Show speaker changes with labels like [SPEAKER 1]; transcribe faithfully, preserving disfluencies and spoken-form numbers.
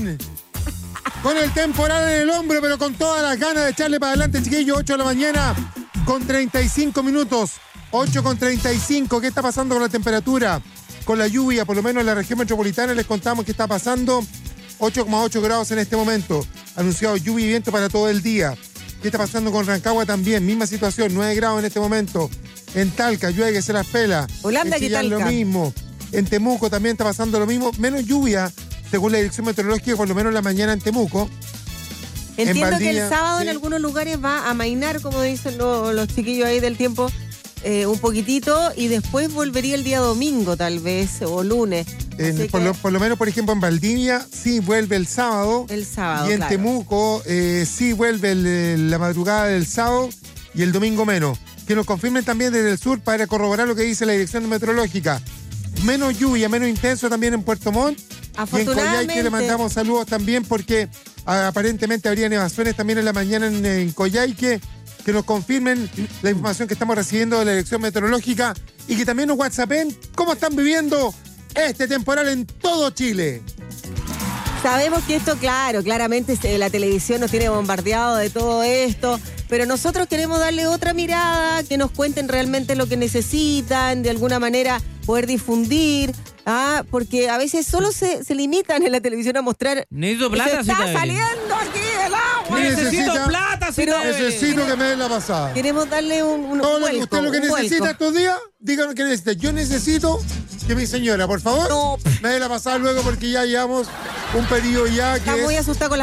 [SPEAKER 1] bien. Con el temporal en el hombro, pero con todas las ganas de echarle para adelante, chiquillos. ocho de la mañana con treinta y cinco minutos. ocho con treinta y cinco. ¿Qué está pasando con la temperatura? Con la lluvia, por lo menos en la región metropolitana, les contamos qué está pasando. ocho coma ocho grados en este momento. Anunciado lluvia y viento para todo el día. ¿Qué está pasando con Rancagua también? Misma situación, nueve grados en este momento. En Talca, llueve que se las pela.
[SPEAKER 2] Holanda,
[SPEAKER 1] en Chillán,
[SPEAKER 2] ¿qué Talca?
[SPEAKER 1] lo mismo. En Temuco también está pasando lo mismo. Menos lluvia, según la dirección meteorológica, por lo menos en la mañana en Temuco.
[SPEAKER 2] Entiendo
[SPEAKER 1] en Valdivia,
[SPEAKER 2] que el sábado
[SPEAKER 1] sí.
[SPEAKER 2] en algunos lugares va a amainar, como dicen los, los chiquillos ahí del tiempo, eh, un poquitito, y después volvería el día domingo, tal vez, o lunes.
[SPEAKER 1] En-
[SPEAKER 2] Así
[SPEAKER 1] por,
[SPEAKER 2] que
[SPEAKER 1] lo, por lo menos, por ejemplo, en Valdivia sí vuelve el sábado.
[SPEAKER 2] el sábado,
[SPEAKER 1] Y en
[SPEAKER 2] claro.
[SPEAKER 1] Temuco eh, sí vuelve el, el- la madrugada del sábado y el domingo menos. Que nos confirmen también desde el sur para corroborar lo que dice la dirección meteorológica. Menos lluvia, menos intenso también en Puerto Montt. Y en
[SPEAKER 2] Afortunadamente.
[SPEAKER 1] Coyhaique le mandamos saludos también porque ah, aparentemente habría nevaciones también en la mañana en, en Coyhaique. Que nos confirmen la información que estamos recibiendo de la dirección meteorológica y que también nos whatsappen cómo están viviendo este temporal en todo Chile.
[SPEAKER 2] Sabemos que esto, claro, claramente se- la televisión nos tiene bombardeado de todo esto, pero nosotros queremos darle otra mirada, que nos cuenten realmente lo que necesitan, de alguna manera poder difundir, ¿ah? Porque a veces solo se, se limitan en la televisión a mostrar
[SPEAKER 3] Necesito
[SPEAKER 2] que se
[SPEAKER 3] plata,
[SPEAKER 2] está
[SPEAKER 3] Cita Evelyn.
[SPEAKER 2] saliendo aquí el agua.
[SPEAKER 1] ¿Qué
[SPEAKER 3] Necesito
[SPEAKER 1] necesita?
[SPEAKER 3] plata, Cita
[SPEAKER 2] Pero-
[SPEAKER 3] Evelyn.
[SPEAKER 1] Necesito que me den la pasada.
[SPEAKER 2] Queremos darle un, un
[SPEAKER 1] Todo lo que
[SPEAKER 2] vuelco,
[SPEAKER 1] usted lo que
[SPEAKER 2] un
[SPEAKER 1] necesita
[SPEAKER 2] vuelco.
[SPEAKER 1] estos días, díganos qué necesita. Yo necesito que mi señora, por favor,
[SPEAKER 2] No.
[SPEAKER 1] me dé la pasada luego porque ya llevamos un periodo ya que
[SPEAKER 2] Está muy
[SPEAKER 1] es
[SPEAKER 2] asustada con la